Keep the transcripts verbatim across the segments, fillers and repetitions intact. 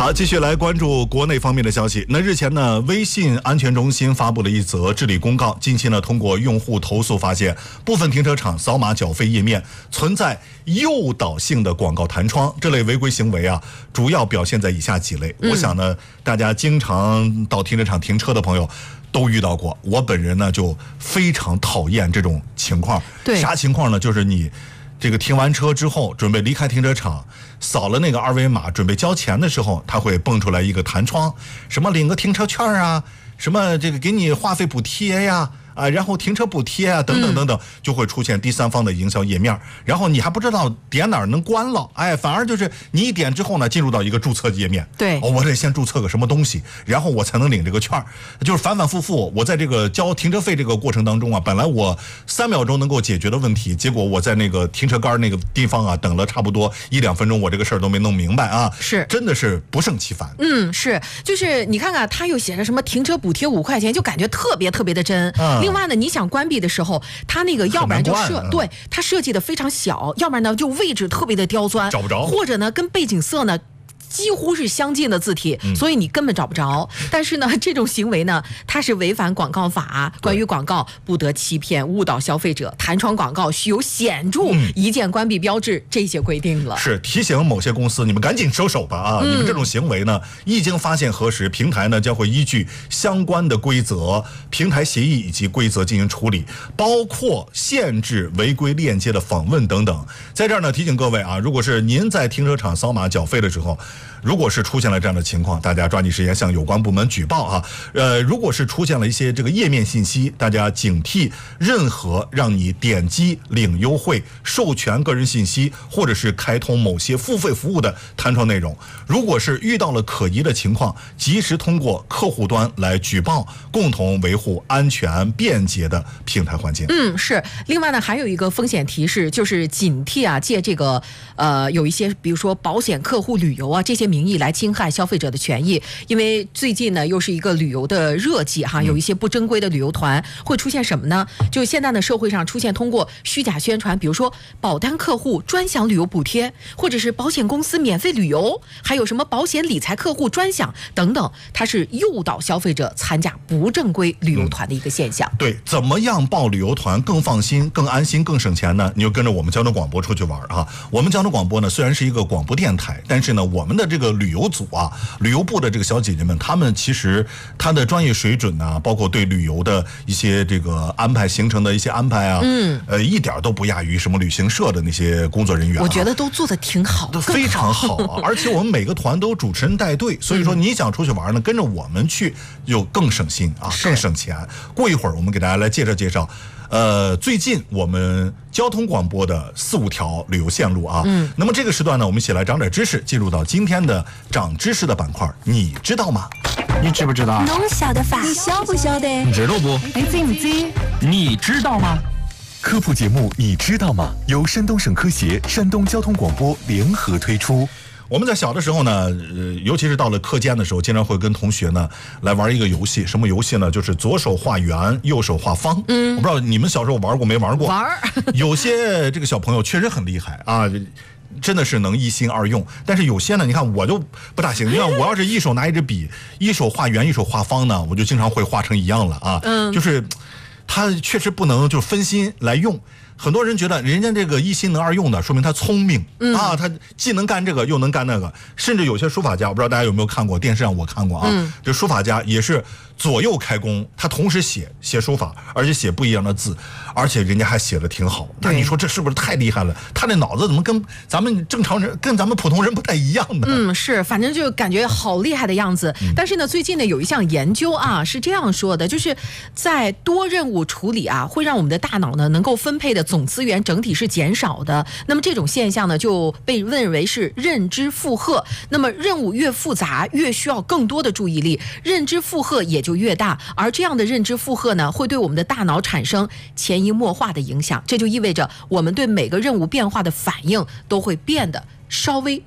好，继续来关注国内方面的消息。那日前呢，微信安全中心发布了一则治理公告，近期呢，通过用户投诉发现，部分停车场扫码缴费页面存在诱导性的广告弹窗，这类违规行为啊，主要表现在以下几类。嗯、我想呢，大家经常到停车场停车的朋友都遇到过。我本人呢，就非常讨厌这种情况。 对， 啥情况呢？就是你这个停完车之后，准备离开停车场，扫了那个二维码，准备交钱的时候，它会蹦出来一个弹窗，什么领个停车券啊，什么这个给你话费补贴呀。啊，然后停车补贴啊，等等等等，就会出现第三方的营销页面，然后你还不知道点哪儿能关了，哎，反而就是你一点之后呢，进入到一个注册页面， 对， 哦，我得先注册个什么东西，然后我才能领这个券，就是反反复复。我在这个交停车费这个过程当中啊，本来我三秒钟能够解决的问题，结果我在那个停车杆那个地方啊，等了差不多一两分钟，我这个事儿都没弄明白啊， 是， 真的是不胜其烦。 嗯，是，就是你看看，他又写着什么停车补贴五块钱，就感觉特别特别的真。嗯、另外呢，你想关闭的时候，它那个要不然就设、嗯、对它设计的非常小，要不然呢就位置特别的刁钻， 找不着， 或者呢跟背景色呢几乎是相近的字体，所以你根本找不着。嗯、但是呢，这种行为呢，它是违反广告法，关于广告不得欺骗、误导消费者，弹窗广告需有显著一键关闭标志、嗯、这些规定了。 是提醒某些公司，你们赶紧收手吧啊！嗯、你们这种行为呢，一经发现核实，平台呢将会依据相关的规则、平台协议以及规则进行处理，包括限制违规链接的访问等等。在这儿呢，提醒各位啊，如果是您在停车场扫码缴费的时候，如果是出现了这样的情况，大家抓紧时间向有关部门举报啊。呃，如果是出现了一些这个页面信息，大家警惕任何让你点击领优惠、授权个人信息，或者是开通某些付费服务的弹窗内容。如果是遇到了可疑的情况，及时通过客户端来举报，共同维护安全便捷的平台环境。 嗯，是。另外呢，还有一个风险提示，就是警惕啊，借这个呃有一些比如说保险客户旅游啊这些名义来侵害消费者的权益。因为最近呢又是一个旅游的热季哈，有一些不正规的旅游团会出现什么呢？就现在呢社会上出现通过虚假宣传，比如说保单客户专享旅游补贴，或者是保险公司免费旅游，还有什么保险理财客户专享等等，它是诱导消费者参加不正规旅游团的一个现象。 嗯、对，怎么样报旅游团更放心、更安心、更省钱呢？你就跟着我们交通广播出去玩啊！我们交通广播呢虽然是一个广播电台，但是呢我们的这个旅游组啊，旅游部的这个小姐姐们，她们其实她的专业水准呢、啊，包括对旅游的一些这个安排行程的一些安排啊，嗯，呃，一点都不亚于什么旅行社的那些工作人员、啊。 我觉得都做得挺好的， 非常好啊！而且我们每个团都有主持人带队，所以说你想出去玩呢，跟着我们去就更省心啊，更省钱。过一会儿我们给大家来介绍介绍。呃，最近我们交通广播的四五条旅游线路啊，嗯，那么这个时段呢，我们一起来长点知识，进入到今天的长知识的板块，你知道吗？ 你知不知道？ 侬晓得法？ 你晓不晓得？ 你知道不？ 你知不知？ 你知道吗？ 科普节目你知道吗？由山东省科协、山东交通广播联合推出。 我们在小的时候呢，呃，尤其是到了课间的时候，经常会跟同学呢来玩一个游戏。什么游戏呢？就是左手画圆，右手画方。嗯，我不知道你们小时候玩过没玩过？ 玩。 有些这个小朋友确实很厉害啊，真的是能一心二用。但是有些呢，你看我就不大行。你看我要是一手拿一支笔，一手画圆，一手画方呢，我就经常会画成一样了啊。嗯，就是他确实不能就分心来用。很多人觉得人家这个一心能二用的，说明他聪明、嗯、啊，他既能干这个又能干那个。甚至有些书法家，我不知道大家有没有看过，电视上我看过啊，嗯、这书法家也是左右开弓，他同时写写书法，而且写不一样的字，而且人家还写的挺好。那你说这是不是太厉害了？他那脑子怎么跟咱们正常人、跟咱们普通人不太一样呢？ 嗯，是，反正就感觉好厉害的样子。嗯、但是呢，最近呢有一项研究啊是这样说的，就是在多任务处理啊，会让我们的大脑呢能够分配的总资源整体是减少的。那么这种现象呢就被认为是认知负荷。那么任务越复杂，越需要更多的注意力，认知负荷也就越大。而这样的认知负荷呢，会对我们的大脑产生潜移默化的影响。这就意味着我们对每个任务变化的反应都会变得稍微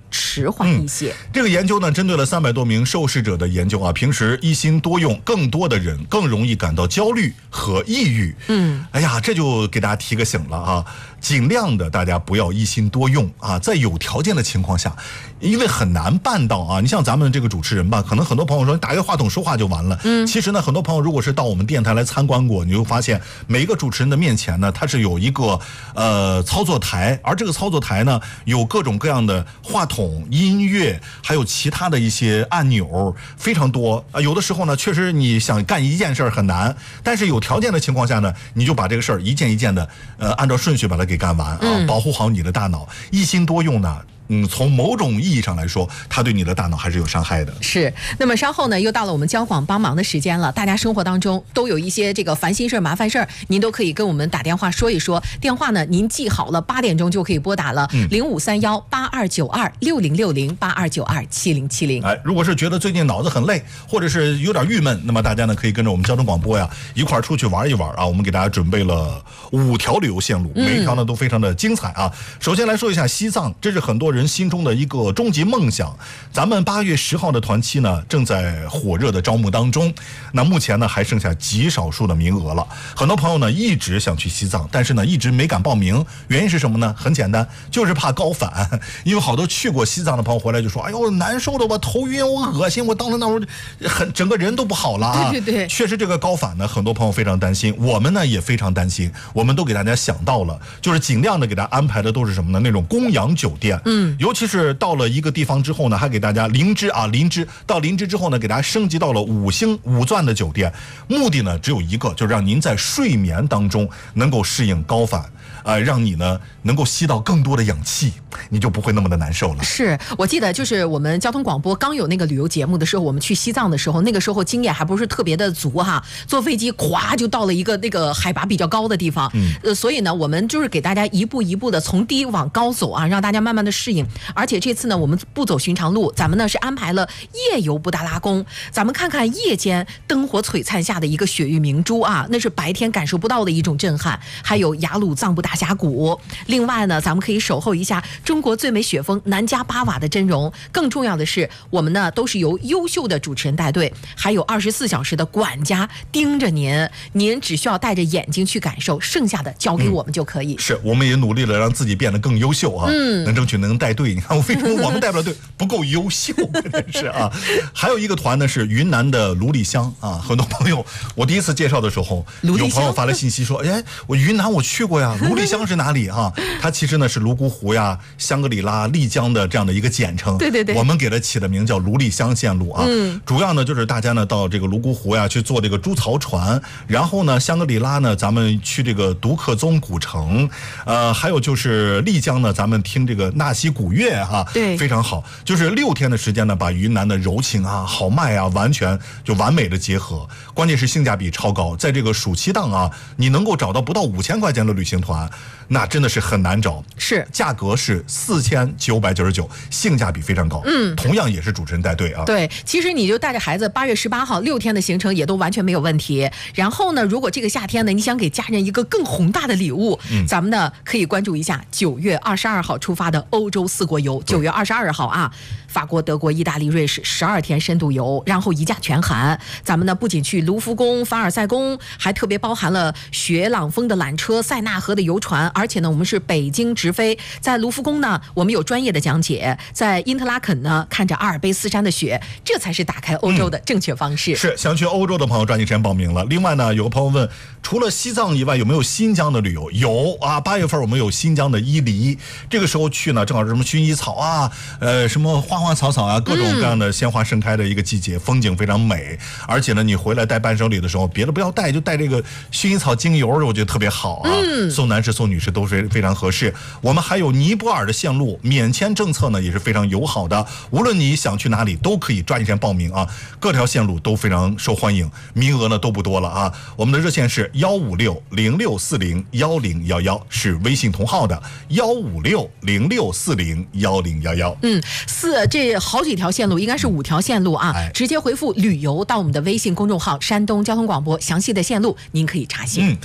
迟缓一些。 嗯、这个研究呢，针对了三百多名受试者的研究啊，平时一心多用，更多的人更容易感到焦虑和抑郁。嗯，哎呀，这就给大家提个醒了啊，尽量的大家不要一心多用啊，在有条件的情况下，因为很难办到啊。你像咱们这个主持人吧，可能很多朋友说打一个话筒说话就完了。嗯，其实呢，很多朋友如果是到我们电台来参观过，你会发现每一个主持人的面前呢，它是有一个呃操作台，而这个操作台呢，有各种各样的话筒、音乐，还有其他的一些按钮，非常多啊。有的时候呢，确实你想干一件事儿很难，但是有条件的情况下呢，你就把这个事儿一件一件的呃按照顺序把它给干完啊，嗯、保护好你的大脑。一心多用呢，嗯，从某种意义上来说，它对你的大脑还是有伤害的。 是。那么稍后呢，又到了我们交广帮忙的时间了。大家生活当中都有一些这个烦心事儿、麻烦事儿，您都可以跟我们打电话说一说。电话呢，您记好了，八点钟就可以拨打了，零五三幺八二九二六零六零八二九二七零七零。 哎，如果是觉得最近脑子很累，或者是有点郁闷，那么大家呢可以跟着我们交通广播呀一块儿出去玩一玩啊。我们给大家准备了五条旅游线路，每一条呢都非常的精彩啊。首先来说一下西藏，这是很多人心中的一个终极梦想。咱们八月十号的团期呢，正在火热的招募当中。那目前呢，还剩下极少数的名额了。很多朋友呢，一直想去西藏，但是呢，一直没敢报名。原因是什么呢？很简单，就是怕高反。因为好多去过西藏的朋友回来就说：“哎呦，难受的，我头晕，我恶心，我到了那会儿，很整个人都不好了啊！” 对对对， 确实这个高反呢，很多朋友非常担心，我们呢也非常担心。我们都给大家想到了，就是尽量的给大家安排的都是什么呢？那种供养酒店。嗯，尤其是到了一个地方之后呢，还给大家林芝啊，林芝到林芝之后呢，给大家升级到了五星五钻的酒店，目的呢只有一个，就是让您在睡眠当中能够适应高反。呃，让你呢能够吸到更多的氧气，你就不会那么的难受了。 是我记得就是我们交通广播刚有那个旅游节目的时候，我们去西藏的时候，那个时候经验还不是特别的足哈，坐飞机咵就到了一个那个海拔比较高的地方，嗯，呃，所以呢，我们就是给大家一步一步的从低往高走啊，让大家慢慢的适应。而且这次呢，我们不走寻常路，咱们呢是安排了夜游布达拉宫，咱们看看夜间灯火璀璨下的一个雪域明珠啊，那是白天感受不到的一种震撼。还有雅鲁藏布大峡谷，另外呢，咱们可以守候一下中国最美雪峰南迦巴瓦的真容。更重要的是，我们呢都是由优秀的主持人带队，还有二十四小时的管家盯着您，您只需要带着眼睛去感受，剩下的交给我们就可以。 嗯、是，我们也努力了让自己变得更优秀啊，嗯，能争取能带队。你看，为什么我们带不了队？不够优秀，真的是啊。还有一个团呢是云南的卢丽香啊，很多朋友，我第一次介绍的时候，有朋友发来信息说，哎，我云南我去过呀，卢丽香是哪里哈、啊？它其实呢是泸沽湖呀、香格里拉、丽江的这样的一个简称。 对对对， 我们给它起的名叫卢丽香线路啊。嗯，主要呢就是大家呢到这个泸沽湖呀去坐这个猪槽船，然后呢香格里拉呢咱们去这个独克宗古城，呃，还有就是丽江呢咱们听这个纳西古乐哈、啊， 对， 非常好。就是六天的时间呢，把云南的柔情啊、豪迈啊，完全就完美的结合。关键是性价比超高，在这个暑期档啊，你能够找到不到五千块钱的旅行团，那真的是很难找。 是， 价格是四千九百九十九，性价比非常高。嗯，同样也是主持人带队啊。 对，其实你就带着孩子，八月十八号六天的行程也都完全没有问题。然后呢，如果这个夏天呢，你想给家人一个更宏大的礼物，嗯、咱们呢可以关注一下九月二十二号出发的欧洲四国游。九月二十二号啊，法国、德国、意大利、瑞士十二天深度游，然后一价全含。咱们呢不仅去卢浮宫、凡尔赛宫，还特别包含了雪朗峰的缆车、塞纳河的游船，而且呢我们是北京直飞。在卢浮宫呢，我们有专业的讲解；在因特拉肯呢，看着阿尔卑斯山的雪，这才是打开欧洲的正确方式。 嗯、是，想去欧洲的朋友抓紧时间报名了。另外呢，有个朋友问，除了西藏以外，有没有新疆的旅游？有啊，八月份我们有新疆的伊犁，这个时候去呢，正好是什么薰衣草啊，呃，什么花花草草啊，各种各样的鲜花盛开的一个季节，嗯、风景非常美。而且呢，你回来带伴手礼的时候，别的不要带，就带这个薰衣草精油，我觉得特别好啊。嗯，送男士送女士都是非常合适。我们还有尼泊尔的线路，免签政策呢也是非常友好的，无论你想去哪里都可以抓紧时间报名啊，各条线路都非常受欢迎，名额呢都不多了啊。我们的热线是幺五六零六四零幺零幺幺，是微信同号的幺五六零六四零幺零幺幺。 嗯，四这好几条线路，应该是五条线路啊。 哎、 直接回复旅游到我们的微信公众号山东交通广播，详细的线路您可以查询。 嗯，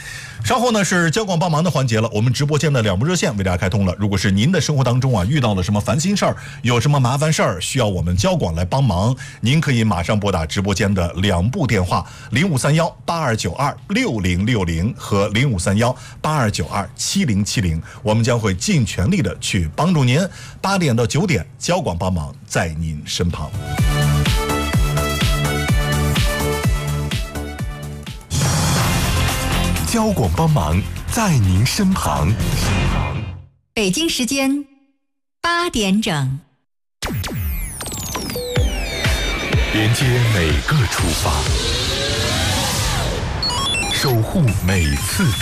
稍后呢是交广帮忙的环节了，我们直播间的两部热线为大家开通了。如果是您的生活当中啊遇到了什么烦心事儿，有什么麻烦事儿需要我们交广来帮忙，您可以马上拨打直播间的两部电话零五三幺八二九二六零六零和零五三幺八二九二七零七零，我们将会尽全力的去帮助您。八点到九点，交广帮忙在您身旁。 交广帮忙在您身旁。 北京时间八点整， 连接每个出发，守护每次